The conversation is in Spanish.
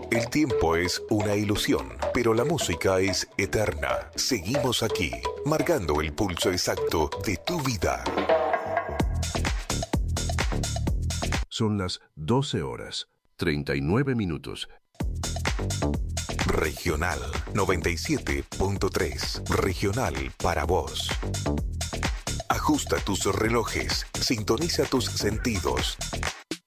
El tiempo es una ilusión, pero la música es eterna. Seguimos aquí, marcando el pulso exacto de tu vida. Son las 12 horas, 39 minutos. Regional 97.3. Regional para vos. Ajusta tus relojes, sintoniza tus sentidos.